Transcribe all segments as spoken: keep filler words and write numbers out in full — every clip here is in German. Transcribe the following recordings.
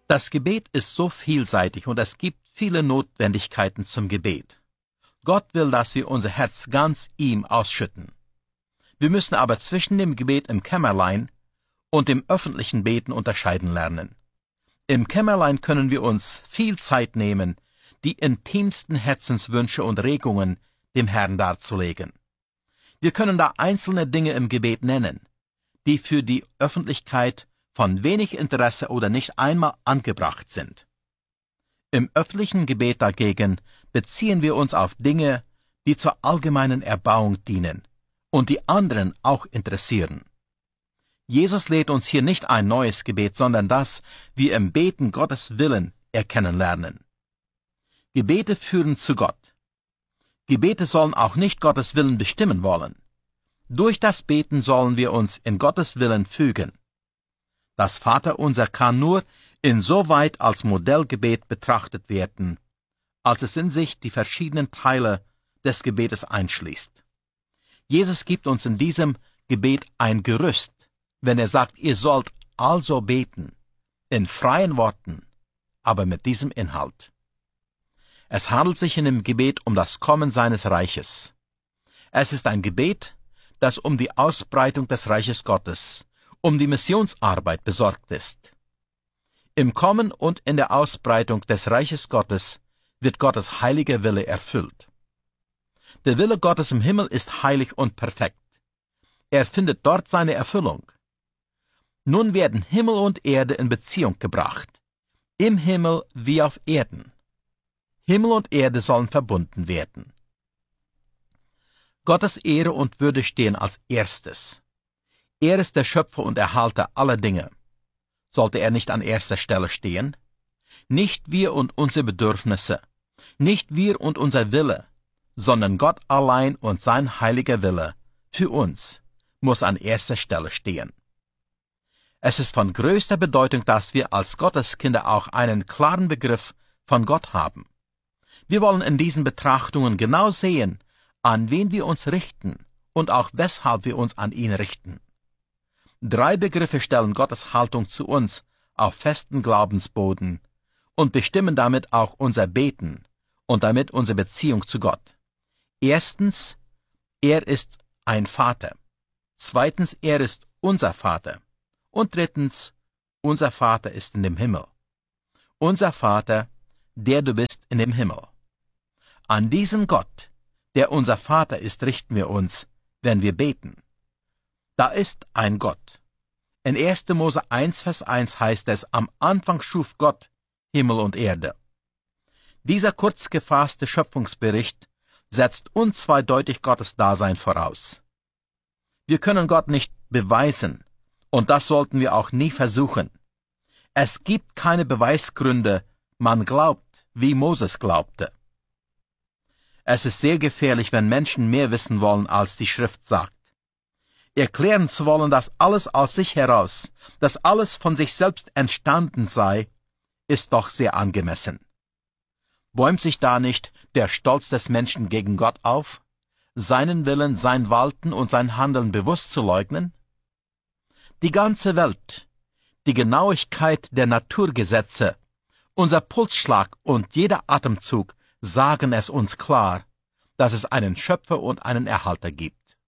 Das Gebet ist so vielseitig und es gibt viele Notwendigkeiten zum Gebet. Gott will, dass wir unser Herz ganz ihm ausschütten. Wir müssen aber zwischen dem Gebet im Kämmerlein und dem öffentlichen Beten unterscheiden lernen. Im Kämmerlein können wir uns viel Zeit nehmen, die intimsten Herzenswünsche und Regungen dem Herrn darzulegen. Wir können da einzelne Dinge im Gebet nennen, die für die Öffentlichkeit von wenig Interesse oder nicht einmal angebracht sind. Im öffentlichen Gebet dagegen beziehen wir uns auf Dinge, die zur allgemeinen Erbauung dienen und die anderen auch interessieren. Jesus lädt uns hier nicht ein neues Gebet, sondern dass wir im Beten Gottes Willen erkennen lernen. Gebete führen zu Gott. Gebete sollen auch nicht Gottes Willen bestimmen wollen. Durch das Beten sollen wir uns in Gottes Willen fügen. Das Vaterunser kann nur insoweit als Modellgebet betrachtet werden, als es in sich die verschiedenen Teile des Gebetes einschließt. Jesus gibt uns in diesem Gebet ein Gerüst, wenn er sagt, ihr sollt also beten, in freien Worten, aber mit diesem Inhalt. Es handelt sich in dem Gebet um das Kommen seines Reiches. Es ist ein Gebet, das um die Ausbreitung des Reiches Gottes, um die Missionsarbeit besorgt ist. Im Kommen und in der Ausbreitung des Reiches Gottes wird Gottes heiliger Wille erfüllt. Der Wille Gottes im Himmel ist heilig und perfekt. Er findet dort seine Erfüllung. Nun werden Himmel und Erde in Beziehung gebracht, im Himmel wie auf Erden. Himmel und Erde sollen verbunden werden. Gottes Ehre und Würde stehen als erstes. Er ist der Schöpfer und Erhalter aller Dinge. Sollte er nicht an erster Stelle stehen? Nicht wir und unsere Bedürfnisse, nicht wir und unser Wille, sondern Gott allein und sein heiliger Wille für uns muss an erster Stelle stehen. Es ist von größter Bedeutung, dass wir als Gotteskinder auch einen klaren Begriff von Gott haben. Wir wollen in diesen Betrachtungen genau sehen, an wen wir uns richten und auch weshalb wir uns an ihn richten. Drei Begriffe stellen Gottes Haltung zu uns auf festen Glaubensboden und bestimmen damit auch unser Beten und damit unsere Beziehung zu Gott. Erstens, er ist ein Vater. Zweitens, er ist unser Vater. Und drittens, unser Vater ist in dem Himmel. Unser Vater, der du bist in dem Himmel. An diesen Gott, der unser Vater ist, richten wir uns, wenn wir beten. Da ist ein Gott. In erster Mose eins, Vers eins heißt es, am Anfang schuf Gott Himmel und Erde. Dieser kurz gefasste Schöpfungsbericht setzt unzweideutig Gottes Dasein voraus. Wir können Gott nicht beweisen, und das sollten wir auch nie versuchen. Es gibt keine Beweisgründe, man glaubt, wie Moses glaubte. Es ist sehr gefährlich, wenn Menschen mehr wissen wollen, als die Schrift sagt. Erklären zu wollen, dass alles aus sich heraus, dass alles von sich selbst entstanden sei, ist doch sehr angemessen. Bäumt sich da nicht der Stolz des Menschen gegen Gott auf, seinen Willen, sein Walten und sein Handeln bewusst zu leugnen? Die ganze Welt, die Genauigkeit der Naturgesetze, unser Pulsschlag und jeder Atemzug sagen es uns klar, dass es einen Schöpfer und einen Erhalter gibt.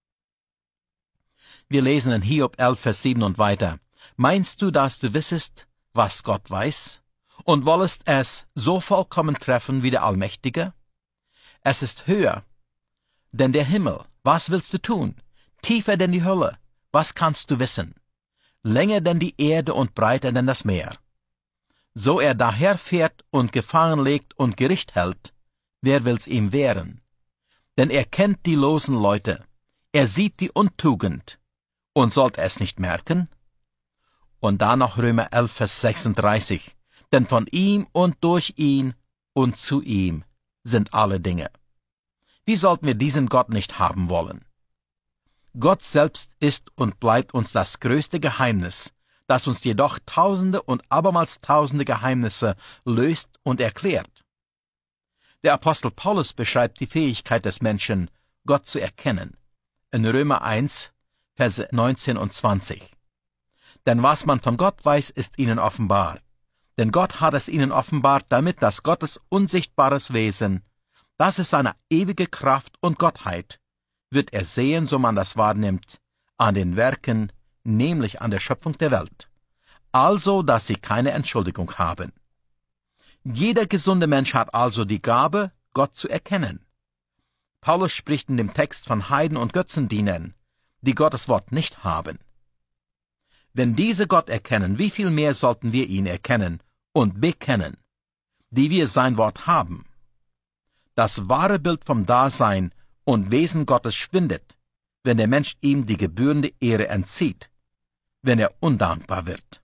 Wir lesen in Hiob elf, Vers sieben und weiter. Meinst du, dass du wissest, was Gott weiß, und wollest es so vollkommen treffen wie der Allmächtige? Es ist höher denn der Himmel, was willst du tun? Tiefer denn die Hölle, was kannst du wissen? Länger denn die Erde und breiter denn das Meer. So er daherfährt und Gefangen legt und Gericht hält, wer will's ihm wehren? Denn er kennt die losen Leute, er sieht die Untugend, und sollte es nicht merken? Und da noch Römer elf, Vers sechsunddreißig, denn von ihm und durch ihn und zu ihm sind alle Dinge. Wie sollten wir diesen Gott nicht haben wollen? Gott selbst ist und bleibt uns das größte Geheimnis, das uns jedoch tausende und abermals tausende Geheimnisse löst und erklärt. Der Apostel Paulus beschreibt die Fähigkeit des Menschen, Gott zu erkennen, in Römer eins, Verse neunzehn und zwanzig. Denn was man von Gott weiß, ist ihnen offenbar, Denn Gott hat es ihnen offenbart, damit das Gottes unsichtbares Wesen, das ist seine ewige Kraft und Gottheit, wird er sehen, so man das wahrnimmt, an den Werken, nämlich an der Schöpfung der Welt, also, dass sie keine Entschuldigung haben. Jeder gesunde Mensch hat also die Gabe, Gott zu erkennen. Paulus spricht in dem Text von Heiden und Götzendienern, die Gottes Wort nicht haben. Wenn diese Gott erkennen, wie viel mehr sollten wir ihn erkennen und bekennen, die wir sein Wort haben. Das wahre Bild vom Dasein und Wesen Gottes schwindet, wenn der Mensch ihm die gebührende Ehre entzieht, wenn er undankbar wird.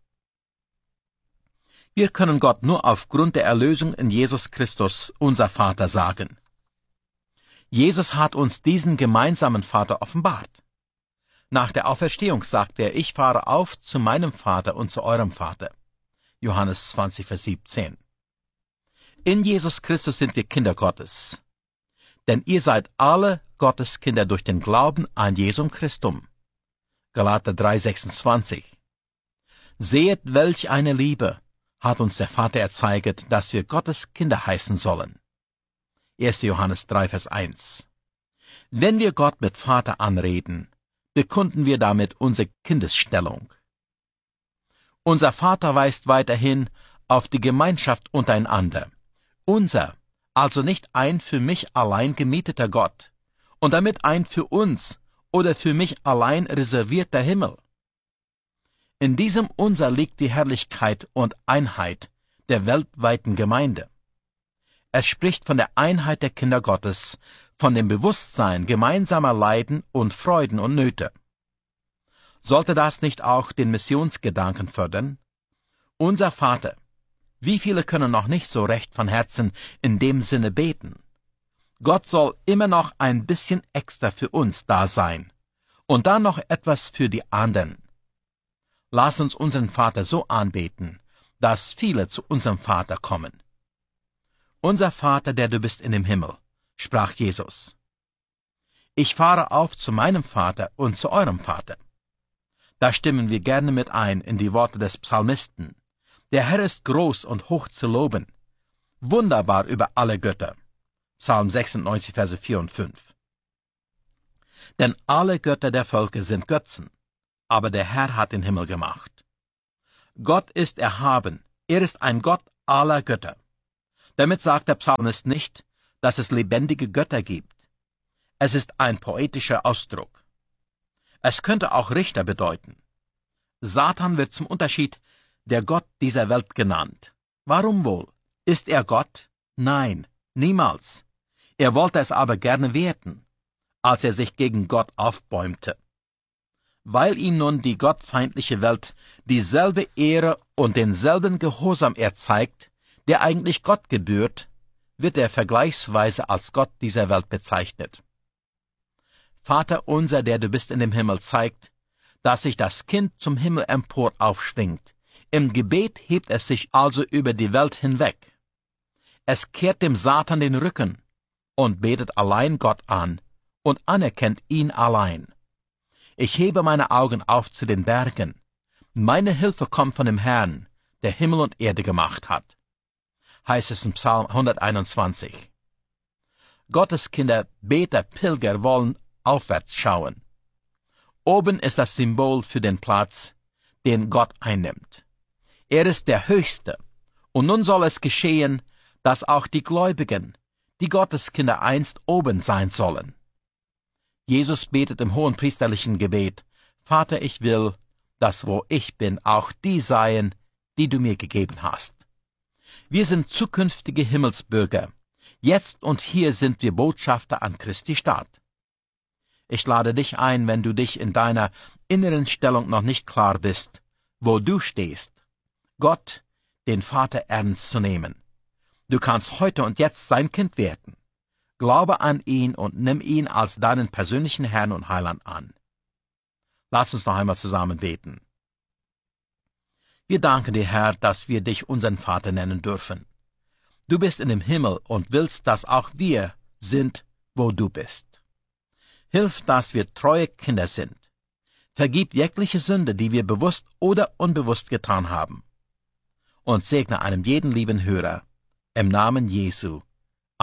Wir können Gott nur aufgrund der Erlösung in Jesus Christus, unser Vater, sagen. Jesus hat uns diesen gemeinsamen Vater offenbart. Nach der Auferstehung sagt er, ich fahre auf zu meinem Vater und zu eurem Vater. Johannes zwanzig, Vers siebzehn. In Jesus Christus sind wir Kinder Gottes. Denn ihr seid alle Gottes Kinder durch den Glauben an Jesum Christum. Galater drei, sechsundzwanzig. Sehet, welch eine Liebe hat uns der Vater erzeiget, dass wir Gottes Kinder heißen sollen. erster Johannes drei, Vers eins. Wenn wir Gott mit Vater anreden, bekunden wir damit unsere Kindesstellung. Unser Vater weist weiterhin auf die Gemeinschaft untereinander. Unser, also nicht ein für mich allein gemieteter Gott und damit ein für uns oder für mich allein reservierter Himmel. In diesem Unser liegt die Herrlichkeit und Einheit der weltweiten Gemeinde. Es spricht von der Einheit der Kinder Gottes, von dem Bewusstsein gemeinsamer Leiden und Freuden und Nöte. Sollte das nicht auch den Missionsgedanken fördern? Unser Vater, wie viele können noch nicht so recht von Herzen in dem Sinne beten? Gott soll immer noch ein bisschen extra für uns da sein und dann noch etwas für die anderen. Lass uns unseren Vater so anbeten, dass viele zu unserem Vater kommen. Unser Vater, der du bist in dem Himmel, sprach Jesus. Ich fahre auf zu meinem Vater und zu eurem Vater. Da stimmen wir gerne mit ein in die Worte des Psalmisten. Der Herr ist groß und hoch zu loben, wunderbar über alle Götter. Psalm sechsundneunzig, Verse vier und fünf. Denn alle Götter der Völker sind Götzen, aber der Herr hat den Himmel gemacht. Gott ist erhaben, er ist ein Gott aller Götter. Damit sagt der Psalmist nicht, dass es lebendige Götter gibt. Es ist ein poetischer Ausdruck. Es könnte auch Richter bedeuten. Satan wird zum Unterschied der Gott dieser Welt genannt. Warum wohl? Ist er Gott? Nein, niemals. Er wollte es aber gerne werden, als er sich gegen Gott aufbäumte. Weil ihm nun die gottfeindliche Welt dieselbe Ehre und denselben Gehorsam erzeigt, der eigentlich Gott gebührt, wird er vergleichsweise als Gott dieser Welt bezeichnet. Vater unser, der du bist in dem Himmel, zeigt, dass sich das Kind zum Himmel empor aufschwingt. Im Gebet hebt es sich also über die Welt hinweg. Es kehrt dem Satan den Rücken und betet allein Gott an und anerkennt ihn allein. Ich hebe meine Augen auf zu den Bergen. Meine Hilfe kommt von dem Herrn, der Himmel und Erde gemacht hat. Heißt es in Psalm hunderteinundzwanzig. Gottes Kinder, Beter, Pilger wollen aufwärts schauen. Oben ist das Symbol für den Platz, den Gott einnimmt. Er ist der Höchste, und nun soll es geschehen, dass auch die Gläubigen, die Gotteskinder einst oben sein sollen. Jesus betet im hohenpriesterlichen Gebet, Vater, ich will, dass wo ich bin, auch die seien, die du mir gegeben hast. Wir sind zukünftige Himmelsbürger. Jetzt und hier sind wir Botschafter an Christi Staat. Ich lade dich ein, wenn du dich in deiner inneren Stellung noch nicht klar bist, wo du stehst, Gott, den Vater, ernst zu nehmen. Du kannst heute und jetzt sein Kind werden. Glaube an ihn und nimm ihn als deinen persönlichen Herrn und Heiland an. Lass uns noch einmal zusammen beten. Wir danken dir, Herr, dass wir dich unseren Vater nennen dürfen. Du bist in dem Himmel und willst, dass auch wir sind, wo du bist. Hilf, dass wir treue Kinder sind. Vergib jegliche Sünde, die wir bewusst oder unbewusst getan haben. und segne einem jeden lieben Hörer. Im Namen Jesu.